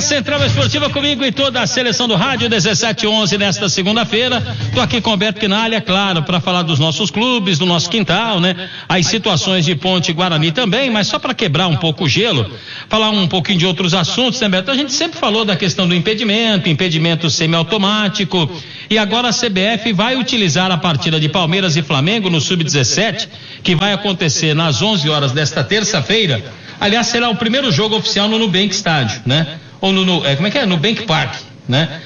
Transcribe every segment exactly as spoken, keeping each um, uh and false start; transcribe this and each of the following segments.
Central Esportiva comigo e toda a seleção do rádio dezessete onze nesta segunda-feira. Tô aqui com o Beto Quinalha, claro, para falar dos nossos clubes, do nosso quintal, né? As situações de Ponte Guarani também, mas só para quebrar um pouco o gelo, falar um pouquinho de outros assuntos, né, Beto? A gente sempre falou da questão do impedimento, impedimento semiautomático, e agora a C B F vai utilizar a partida de Palmeiras e Flamengo no sub dezessete, que vai acontecer nas onze horas desta terça-feira. Aliás, será o primeiro jogo oficial no Nubank Estádio, né? Ou no, no é, como é que é? Nubank Park, né?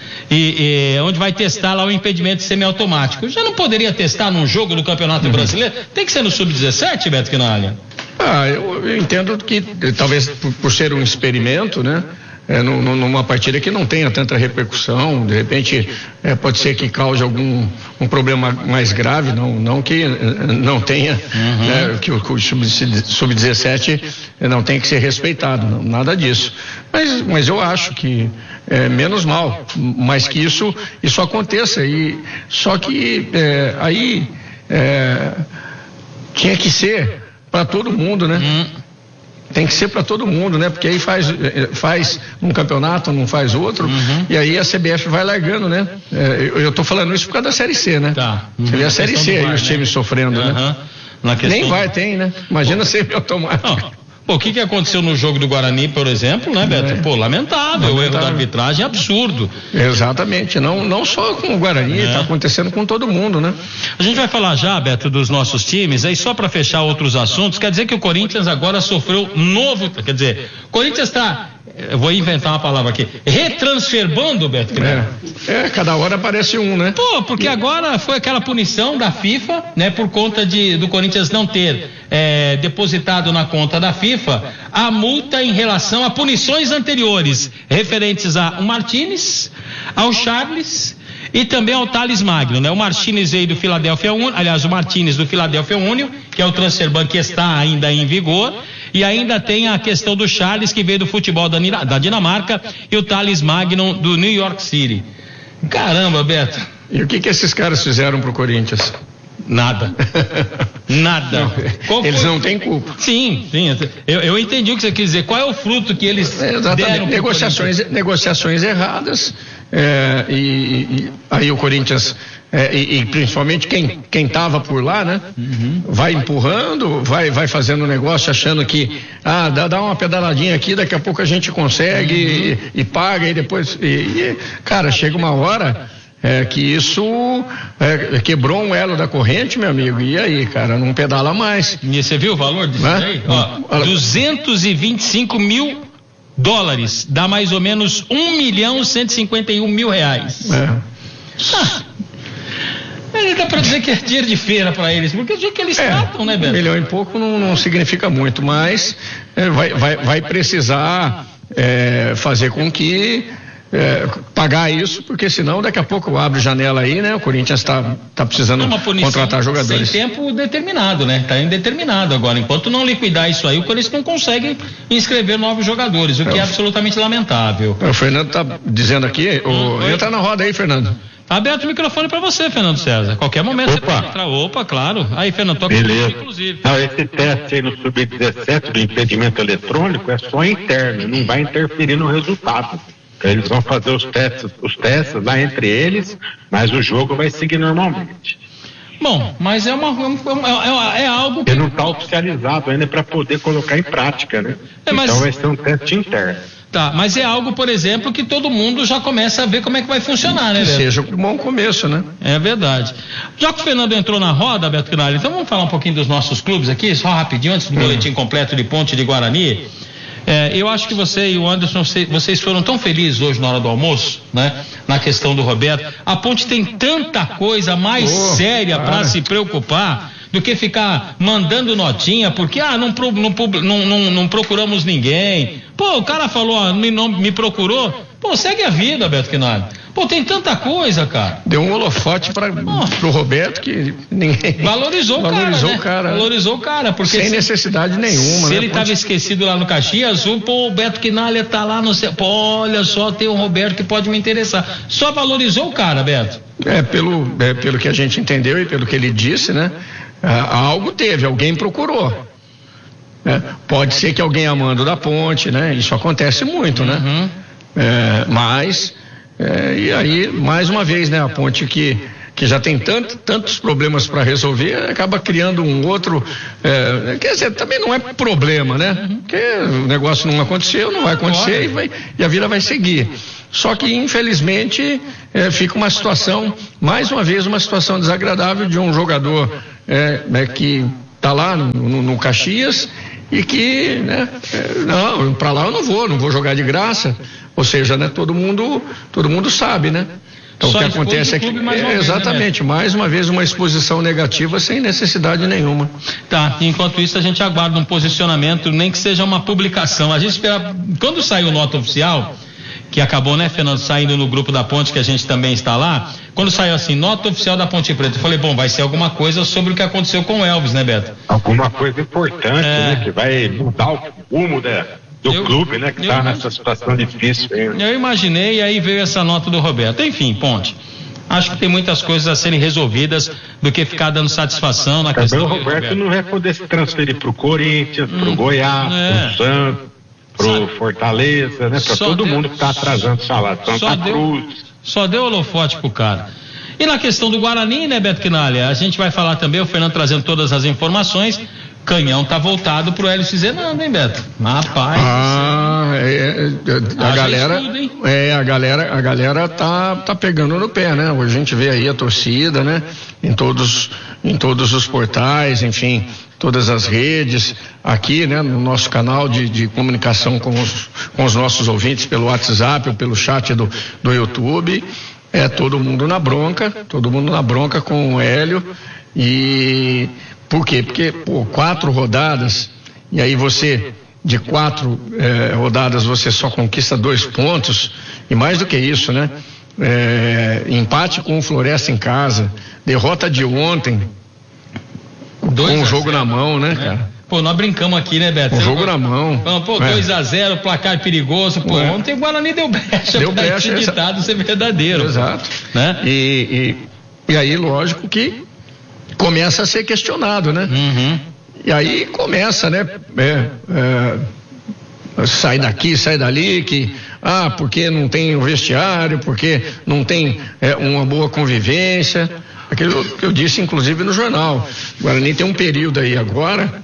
E, e onde vai testar lá o impedimento semiautomático. Já não poderia testar num jogo do Campeonato uhum. Brasileiro? Tem que ser no sub dezessete, Beto Quinalha? Ah, eu, eu entendo que talvez por, por ser um experimento, né? É, no, no, numa partida que não tenha tanta repercussão, de repente é, pode ser que cause algum um problema mais grave, não, não que não tenha, uhum. né, que o, o sub dezessete não tem que ser respeitado, não, nada disso. Mas, mas eu acho que é, menos mal, mas que isso, isso aconteça. E, só que é, aí é, tinha que ser para todo mundo, né? Uhum. Tem que ser para todo mundo, né? Porque aí faz, faz um campeonato, não faz outro, uhum. E aí a C B F vai largando, né? É, eu, eu tô falando isso por causa da Série C, né? Tá. Uhum. Você vê a Série C aí, vai, os times né? sofrendo, uhum. né? Na Nem vai, do... tem, né? Imagina ser automático. Pô, o que que aconteceu no jogo do Guarani, por exemplo, né, Beto? É. Pô, lamentável, lamentável, o erro da arbitragem é absurdo. Exatamente, não, não só com o Guarani, é. Tá acontecendo com todo mundo, né? A gente vai falar já, Beto, dos nossos times, aí só para fechar outros assuntos, quer dizer que o Corinthians agora sofreu novo, quer dizer, o Corinthians está, eu vou inventar uma palavra aqui, retransferbando, Beto? É. é, cada hora aparece um, né? Pô, porque agora foi aquela punição da FIFA, né, por conta de, do Corinthians não ter é, depositado na conta da FIFA a multa em relação a punições anteriores, referentes a o Martínez, ao Charles e também ao Thales Magno, né? O Martínez veio do Philadelphia Union, aliás, o Martínez do Philadelphia Union, que é o transfer ban que está ainda em vigor, e ainda tem a questão do Charles, que veio do futebol da, da Dinamarca, e o Thales Magno do New York City. Caramba, Beto. E o que que esses caras fizeram pro Corinthians? Nada. Nada. Não, eles não têm culpa. Sim, sim. Eu, eu entendi o que você quis dizer. Qual é o fruto que eles é, deram? Negociações, negociações erradas. É, e, e aí o Corinthians, é, e, e principalmente quem quem estava por lá, né? Uhum. Vai empurrando, vai vai fazendo negócio, achando que ah, dá, dá uma pedaladinha aqui, daqui a pouco a gente consegue uhum. e, e paga e depois. E, e, cara, chega uma hora. É que isso é, quebrou um elo da corrente, meu amigo, e aí, cara, não pedala mais. E você viu o valor disso aí? Ó, duzentos e vinte e cinco mil dólares, dá mais ou menos um milhão cento e cinquenta e um mil reais. É. Ah, dá pra dizer que é dinheiro de feira pra eles, porque o jeito que eles é, tratam, né, Beto? Um milhão e pouco não, não significa muito, mas é, vai, vai, vai precisar é, fazer com que É, pagar isso, porque senão daqui a pouco abre janela aí, né? O Corinthians está tá precisando contratar jogadores. Sem tempo determinado, né? Está indeterminado agora. Enquanto não liquidar isso aí, o Corinthians não consegue inscrever novos jogadores, o que é, é absolutamente lamentável. O Fernando está dizendo aqui, o, ele está na roda aí, Fernando. Tá aberto o microfone para você, Fernando César. Qualquer momento Opa. Você pode entrar. Opa, claro. Aí, Fernando, toca Beleza. Inclusive. Não, esse teste aí no sub dezessete do impedimento eletrônico é só interno, não vai interferir no resultado. Eles vão fazer os testes, os testes lá entre eles, mas o jogo vai seguir normalmente. Bom, mas é uma é, é, é algo que não está oficializado ainda para poder colocar em prática, né? É, mas... Então vai ser um teste interno. Tá, mas é algo, por exemplo, que todo mundo já começa a ver como é que vai funcionar, né, Beto? Que seja um bom começo, né? É verdade. Já que o Fernando entrou na roda, Beto Quinalha, então vamos falar um pouquinho dos nossos clubes aqui, só rapidinho, antes do hum. boletim completo de Ponte de Guarani. É, eu acho que você e o Anderson, vocês foram tão felizes hoje na hora do almoço, né? Na questão do Roberto. A Ponte tem tanta coisa mais oh, séria para se preocupar do que ficar mandando notinha, porque ah, não, não, não, não procuramos ninguém. Pô, o cara falou, ó, me, não, me procurou. Pô, segue a vida, Beto Quinalha. Pô, tem tanta coisa, cara. Deu um holofote para pro Roberto que ninguém valorizou, valorizou o cara, né? cara. Valorizou o cara, porque sem se, necessidade nenhuma. Se né? ele estava Ponte... esquecido lá no Caxias, o pô, o Beto Quinalha tá lá no céu. Pô, olha só, tem um Roberto que pode me interessar. Só valorizou o cara, Beto. É, pelo, é, pelo que a gente entendeu e pelo que ele disse, né? Ah, algo teve, alguém procurou. É, pode ser que alguém amando da Ponte, né? Isso acontece muito, uhum. né? É, mas, é, e aí, mais uma vez, né, a Ponte que, que já tem tanto, tantos problemas para resolver, acaba criando um outro, é, quer dizer, também não é problema, né? Porque o negócio não aconteceu, não vai acontecer e, vai, e a vida vai seguir. Só que, infelizmente, é, fica uma situação, mais uma vez, uma situação desagradável de um jogador é, é, que está lá no, no, no Caxias e que, né, é, não, para lá eu não vou, não vou jogar de graça. Ou seja, né, todo mundo, todo mundo sabe, né? Então, só o que acontece é que, é, exatamente, vez, né, mais uma vez uma exposição negativa sem necessidade nenhuma. Tá, enquanto isso a gente aguarda um posicionamento, nem que seja uma publicação. A gente espera, quando saiu nota oficial, que acabou, né, Fernando, saindo no grupo da Ponte, que a gente também está lá, quando saiu assim, nota oficial da Ponte Preta, eu falei, bom, vai ser alguma coisa sobre o que aconteceu com o Elvis, né, Beto? Alguma coisa importante, é, né, que vai mudar o rumo da, do eu, clube, né, que está nessa situação difícil aí. Eu imaginei, e aí veio essa nota do Roberto. Enfim, Ponte, acho que tem muitas coisas a serem resolvidas do que ficar dando satisfação na também questão. O Roberto, Roberto não vai poder se transferir pro Corinthians, hum, pro Goiás, é. pro Santos, pro Fortaleza, né? Pra todo deu, mundo que tá atrasando salário. Santa Cruz. Só deu holofote pro cara. E na questão do Guarani, né, Beto Quinalha? A gente vai falar também, o Fernando trazendo todas as informações. Canhão tá voltado pro Hélio Cizenando, hein, Beto? Rapaz. Ah, é, é, a galera, estudo, é, a galera, a galera tá, tá pegando no pé, né? Hoje a gente vê aí a torcida, né? Em todos, em todos os portais, enfim, todas as redes, aqui, né? No nosso canal de, de comunicação com os, com os nossos ouvintes pelo WhatsApp ou pelo chat do, do YouTube, é todo mundo na bronca, todo mundo na bronca com o Hélio. E por quê? Porque, pô, quatro rodadas, e aí você, de quatro eh, rodadas, você só conquista dois pontos, e mais do que isso, né? É, empate com o Floresta em casa, derrota de ontem, dois com o jogo na mão, né, cara? É. Pô, nós brincamos aqui, né, Beto? O jogo na mão. Pô, dois a zero, placar perigoso. Pô, é. Ontem o Guarani deu brecha deu pra brecha, esse ditado ser verdadeiro. Exato. Né? E, e, e aí, lógico que começa a ser questionado, né? Uhum. E aí começa, né? É, é, sai daqui, sai dali, que, ah, porque não tem o vestiário, porque não tem é, uma boa convivência. Aquilo que eu disse, inclusive, no jornal. O Guarani tem um período aí agora,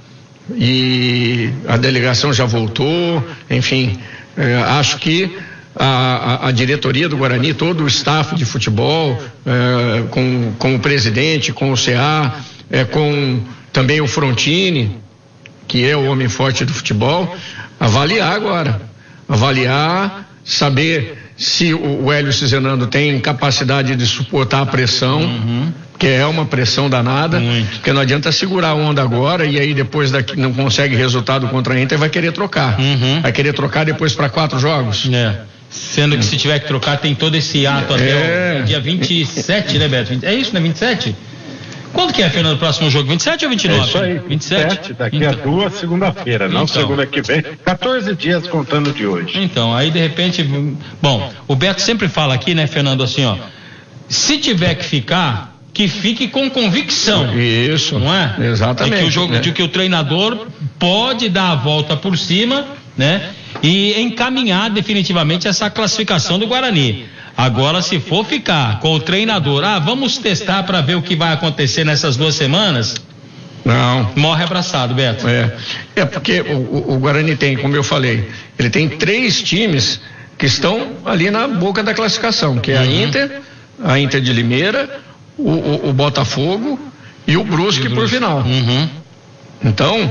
e a delegação já voltou, enfim, é, acho que A, a, a diretoria do Guarani, todo o staff de futebol, é, com, com o presidente, com o C A, é, com também o Frontini, que é o homem forte do futebol, avaliar agora, avaliar, saber se o, o Hélio Cizenando tem capacidade de suportar a pressão, uhum. que é uma pressão danada, Muito. Porque não adianta segurar a onda agora e aí depois daqui não consegue resultado contra a Inter, vai querer trocar, uhum. vai querer trocar depois para quatro jogos. É. Sendo que se tiver que trocar, tem todo esse ato até é. o dia vinte e sete, né, Beto? É isso, né? vinte e sete? Quando que é, Fernando, o próximo jogo? vinte e sete ou vinte e nove? É isso aí, vinte e sete. Daqui então. a duas, segunda-feira, não então. segunda que vem. quatorze dias contando de hoje. Então, aí de repente. Bom, o Beto sempre fala aqui, né, Fernando, assim, ó. Se tiver que ficar, que fique com convicção. Isso. Não é? Exatamente. De que o jogo, né? de que o treinador pode dar a volta por cima, né? E encaminhar definitivamente essa classificação do Guarani. Agora, se for ficar com o treinador, ah, vamos testar para ver o que vai acontecer nessas duas semanas. Não. Morre abraçado, Beto. É, é porque o, o Guarani tem, como eu falei, ele tem três times que estão ali na boca da classificação, que é a uhum. Inter, a Inter de Limeira, o, o, o Botafogo e o Brusque, e o Brusque. por final. Uhum. Então,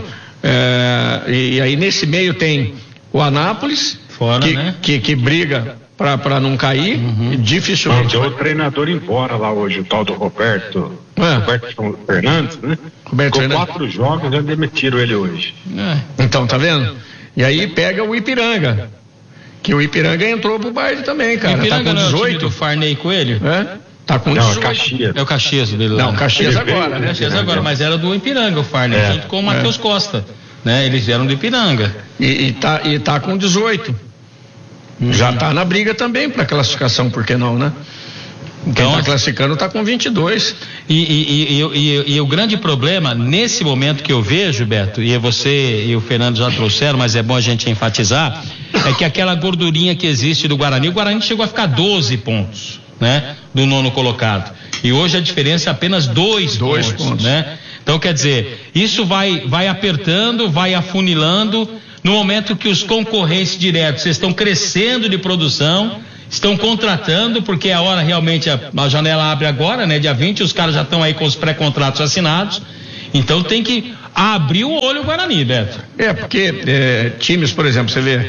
é, e, e aí nesse meio tem o Anápolis, Fora, que, né? que, que briga para não cair, uhum. dificilmente. Mandou o treinador embora lá hoje, o tal do Roberto, é. Roberto Fernandes, né? Roberto Com Fernandes. quatro jogos já demitiram ele hoje. É. Então, tá vendo? E aí pega o Ipiranga, que o Ipiranga entrou pro baile também, cara. Ipiranga tá com dezoito. Não é o time do Farney Coelho? É? Tá com Não, dezoito. é Caxias. É o Caxias dele lá. Não, Caxias agora, né? Caxias agora, mas era do Ipiranga o Farney, É. junto com o Matheus é. Costa. Né? Eles vieram do Ipiranga. E, e, tá, e tá com dezoito. Uhum. Já tá na briga também pra classificação, por que não, né? Então, quem está classificando está com vinte e dois. E, e, e, e, e o grande problema, nesse momento que eu vejo, Beto, e você e o Fernando já trouxeram, mas é bom a gente enfatizar, é que aquela gordurinha que existe do Guarani, o Guarani chegou a ficar doze pontos, né? Do nono colocado. E hoje a diferença é apenas dois, dois pontos, pontos, né? Então, quer dizer, isso vai, vai apertando, vai afunilando, no momento que os concorrentes diretos estão crescendo de produção, estão contratando, porque a hora realmente, a, a janela abre agora, né? Dia vinte, os caras já estão aí com os pré-contratos assinados, então tem que abrir o olho o Guarani, Beto. É, porque é, times, por exemplo, você vê, é,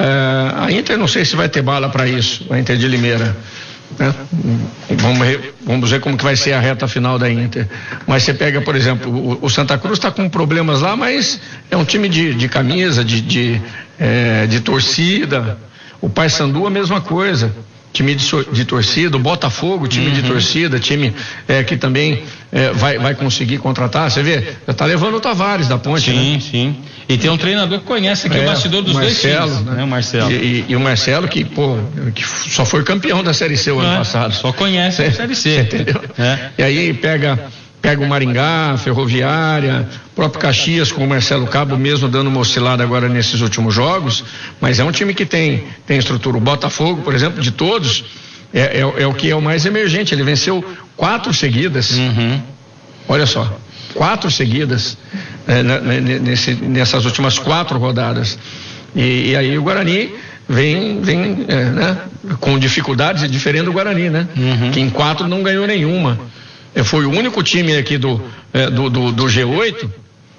a Inter não sei se vai ter bala para isso, a Inter de Limeira, né? Vamos, vamos ver como que vai ser a reta final da Inter. Mas você pega, por exemplo, o, o Santa Cruz está com problemas lá, mas é um time de, de camisa, de, de, é, de torcida. O Paysandu a mesma coisa, time de, de torcida. O Botafogo, time uhum. de torcida, time é, que também é, vai, vai conseguir contratar. Você vê, já está levando o Tavares da Ponte, sim, né? Sim, e tem um treinador que conhece aqui é, o bastidor dos Marcelo, dois times, né? O Marcelo. E, e, e o Marcelo que, pô, que só foi campeão da Série C o ano é, passado. Só conhece a Série C. Entendeu? É. E aí pega... Pega o Maringá, Ferroviária, próprio Caxias, com o Marcelo Cabo mesmo dando uma oscilada agora nesses últimos jogos, mas é um time que tem, tem estrutura. O Botafogo, por exemplo, de todos, é, é, é o que é o mais emergente. Ele venceu quatro seguidas. Uhum. Olha só, quatro seguidas é, nesse, nessas últimas quatro rodadas. E, e aí o Guarani vem, vem é, né, com dificuldades, e diferente do Guarani, né? Uhum. Que em quatro não ganhou nenhuma. Foi o único time aqui do, é, do, do, do G oito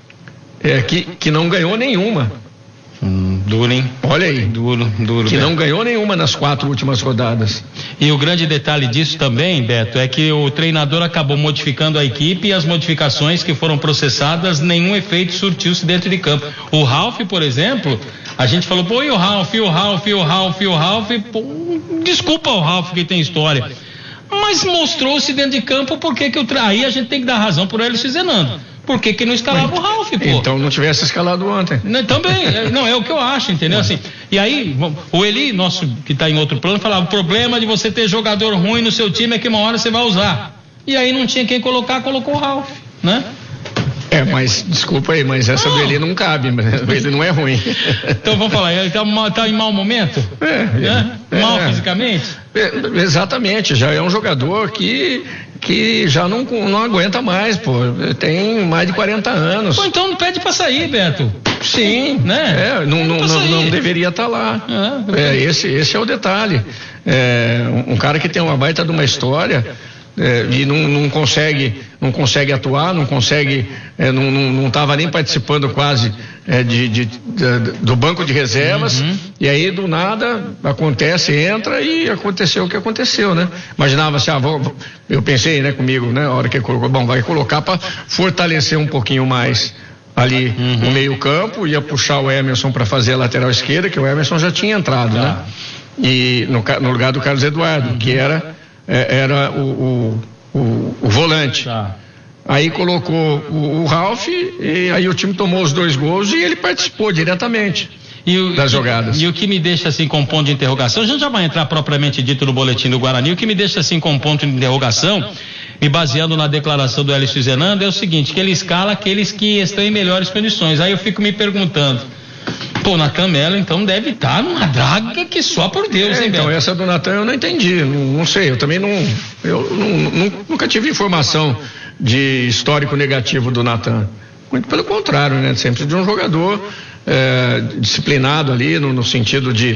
é, que, que não ganhou nenhuma. Hum, duro, hein? Olha aí. Duro, duro. Que Beto. não ganhou nenhuma nas quatro últimas rodadas. E o grande detalhe disso também, Beto, é que o treinador acabou modificando a equipe e as modificações que foram processadas, nenhum efeito surtiu-se dentro de campo. O Ralf, por exemplo, a gente falou, pô, e o Ralf, e o Ralf, e o Ralf, e o Ralf, pô, desculpa o Ralf que tem história. Mas mostrou-se dentro de campo porque que eu tra... aí a gente tem que dar razão por Hélio Zenando. Por que que não escalava o Ralf, pô? Então não tivesse escalado ontem. Não, também, não, é o que eu acho, entendeu? Assim, e aí, o Eli, nosso que está em outro plano, falava, o problema de você ter jogador ruim no seu time é que uma hora você vai usar. E aí não tinha quem colocar, colocou o Ralf, né? É, mas, desculpa aí, mas essa não. do Eli não cabe, ele não é ruim. Então vamos falar, ele está tá em mau momento? É. Né? é mal é, fisicamente? É, exatamente, já é um jogador que, que já não, não aguenta mais, pô, tem mais de quarenta anos. Pô, então não pede pra sair, Beto. Sim, né? É, não, não, não, não deveria estar tá lá. É, é, esse, esse é o detalhe. É, um, um cara que tem uma baita de uma história... É, e não, não consegue não consegue atuar, não consegue é, não não estava nem participando quase é, de, de, de, do banco de reservas, uhum. E aí do nada acontece, entra e aconteceu o que aconteceu, né? Imaginava assim, ah, vou, eu pensei, né, comigo, né, a hora que colocou, bom, vai colocar para fortalecer um pouquinho mais ali uhum. no meio campo, ia puxar o Emerson para fazer a lateral esquerda, que o Emerson já tinha entrado, tá. Né? E no, no lugar do Carlos Eduardo, uhum. que era era o, o, o, o volante. Tá. Aí colocou o, o Ralf e aí o time tomou os dois gols e ele participou diretamente e o, das e, jogadas. E o que me deixa assim com ponto de interrogação, a gente já vai entrar propriamente dito no boletim do Guarani, o que me deixa assim com ponto de interrogação, me baseando na declaração do Hélio Zenando, é o seguinte, que ele escala aqueles que estão em melhores condições. Aí eu fico me perguntando, pô, Natan Melo então deve estar numa draga que só por Deus, é, hein, então Beto? Essa do Natan eu não entendi, não, não sei, eu também não, eu não, não, nunca tive informação de histórico negativo do Natan, muito pelo contrário, né, sempre de um jogador é, disciplinado ali no, no sentido de,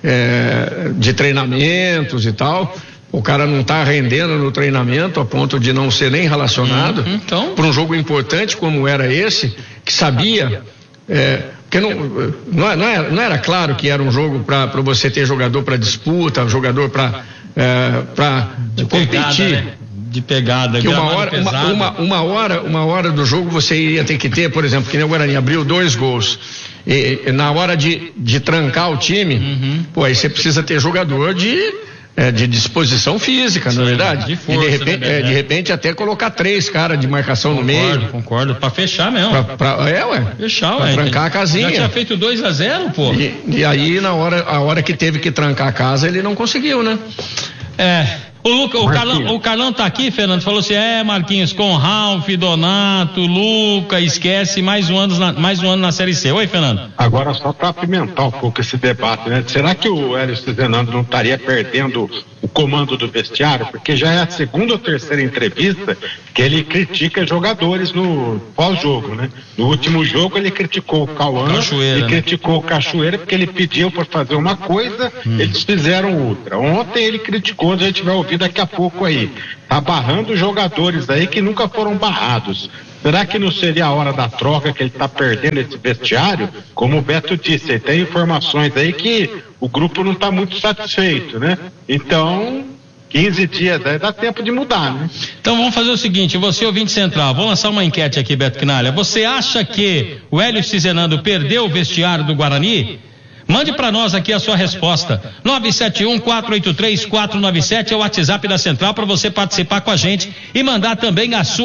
é, de treinamentos e tal. O cara não está rendendo no treinamento a ponto de não ser nem relacionado hum, então... para um jogo importante como era esse, que sabia é, porque não, não, não, era, não era claro que era um jogo para você ter jogador para disputa, jogador para é, para competir. Pegada, né? De pegada, que uma hora, uma, uma, uma hora, uma hora do jogo você iria ter que ter, por exemplo, que nem o Guarani abriu dois gols. E, e na hora de, de trancar o time, uhum. Pô, aí você precisa ter jogador de É, de disposição física, sim, não é verdade? De força, e de repente, né, é, de repente até colocar três caras de marcação concordo, no meio. Concordo, pra fechar mesmo. Pra, pra, é, ué. Fechar, pra ué. trancar a casinha. Já tinha feito dois a zero, pô. E, e aí, na hora, a hora que teve que trancar a casa, ele não conseguiu, né? É. O, Luca, o, Carlão, o Carlão tá aqui, Fernando, falou assim, é, Marquinhos, com Ralf, Donato, Luca, esquece mais um ano na, mais um ano na Série C. Oi, Fernando. Agora só para apimentar um pouco esse debate, né? Será que o Hélio Cizenando não estaria perdendo o comando do vestiário? Porque já é a segunda ou terceira entrevista que ele critica jogadores no pós-jogo, né? No último jogo ele criticou o Cauã e né? criticou o Cachoeira porque ele pediu para fazer uma coisa, hum. eles fizeram outra. Ontem ele criticou, a gente vai ouvir daqui a pouco aí, tá barrando jogadores aí que nunca foram barrados. Será que não seria a hora da troca, que ele está perdendo esse vestiário? Como o Beto disse, ele tem informações aí que o grupo não está muito satisfeito, né? Então, quinze dias aí dá tempo de mudar, né? Então vamos fazer o seguinte, você ouvinte central, vou lançar uma enquete aqui, Beto Quinalha. Você acha que o Hélio Cizenando perdeu o vestiário do Guarani? Mande para nós aqui a sua resposta. nove sete um, quatro oito três, quatro nove sete é o WhatsApp da Central para você participar com a gente e mandar também a sua